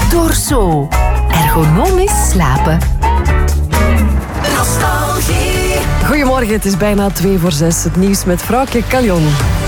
Dorso. Ergonomisch slapen. Nostalgie. Goedemorgen, het is bijna 6:02. Het nieuws met Frauke Caljon.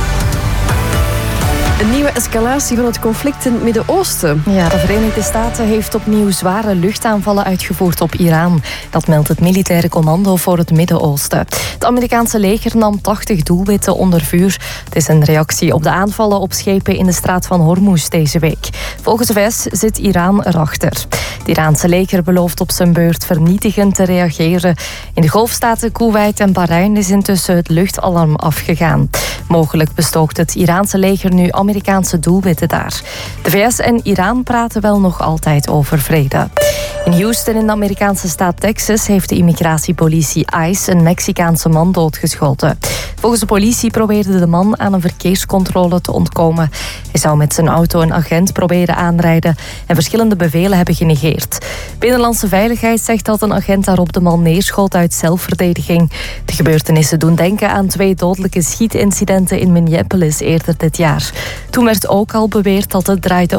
Een nieuwe escalatie van het conflict in het Midden-Oosten. Ja, de Verenigde Staten heeft opnieuw zware luchtaanvallen uitgevoerd op Iran. Dat meldt het militaire commando voor het Midden-Oosten. Het Amerikaanse leger nam 80 doelwitten onder vuur. Het is een reactie op de aanvallen op schepen in de straat van Hormuz deze week. Volgens de VS zit Iran erachter. Het Iraanse leger belooft op zijn beurt vernietigend te reageren. In de golfstaten Kuwait en Bahrein is intussen het luchtalarm afgegaan. Mogelijk bestookt het Iraanse leger nu Amerikaanse doelwitten daar. De VS en Iran praten wel nog altijd over vrede. In Houston in de Amerikaanse staat Texas heeft de immigratiepolitie ICE een Mexicaanse man doodgeschoten. Volgens de politie probeerde de man aan een verkeerscontrole te ontkomen. Hij zou met zijn auto een agent proberen aanrijden en verschillende bevelen hebben genegeerd. Binnenlandse Veiligheid zegt dat een agent daarop de man neerschoot uit zelfverdediging. De gebeurtenissen doen denken aan 2 dodelijke schietincidenten in Minneapolis eerder dit jaar. Toen werd ook al beweerd dat het draaide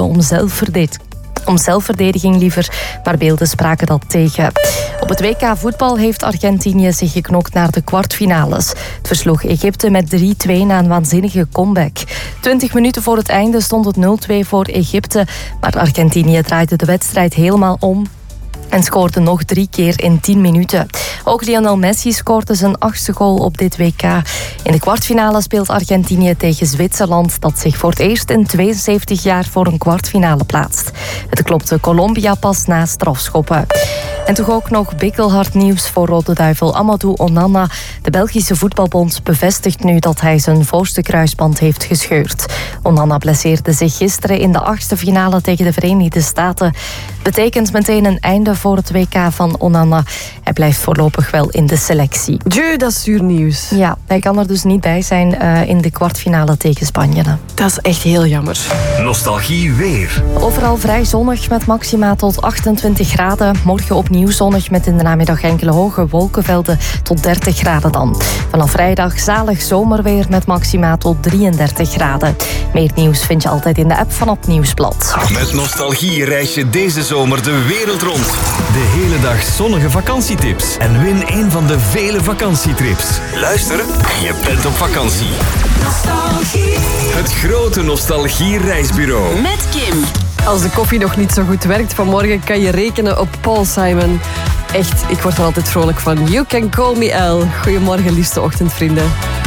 om zelfverdediging liever, maar beelden spraken dat tegen. Op het WK voetbal heeft Argentinië zich geknokt naar de kwartfinales. Het versloeg Egypte met 3-2 na een waanzinnige comeback. 20 minuten voor het einde stond het 0-2 voor Egypte, maar Argentinië draaide de wedstrijd helemaal om en scoorde nog 3 keer in 10 minuten. Ook Lionel Messi scoorde zijn 8e goal op dit WK. In de kwartfinale speelt Argentinië tegen Zwitserland, dat zich voor het eerst in 72 jaar voor een kwartfinale plaatst. Het klopte Colombia pas na strafschoppen. En toch ook nog bikkelhard nieuws voor Rode Duivel Amadou Onana. De Belgische voetbalbond bevestigt nu dat hij zijn voorste kruisband heeft gescheurd. Onana blesseerde zich gisteren in de 8e finale tegen de Verenigde Staten. Betekent meteen een einde voor het WK van Onana. Hij blijft voorlopig wel in de selectie. Jee, dat is zuur nieuws. Ja, hij kan er dus niet bij zijn in de kwartfinale tegen Spanje. Dat is echt heel jammer. Nostalgie weer. Overal vrij zonnig met maxima tot 28 graden. Morgen opnieuw zonnig met in de namiddag enkele hoge wolkenvelden tot 30 graden dan. Vanaf vrijdag zalig zomerweer met maxima tot 33 graden. Meer nieuws vind je altijd in de app van het Nieuwsblad. Met Nostalgie reis je deze zomer de wereld rond. De hele dag zonnige vakantietips. En win een van de vele vakantietrips. Luister en je bent op vakantie. Nostalgie. Het grote Nostalgie reisbureau. Met Kim. Als de koffie nog niet zo goed werkt vanmorgen, kan je rekenen op Paul Simon. Echt, ik word er altijd vrolijk van. You can call me Elle. Goedemorgen, liefste ochtendvrienden.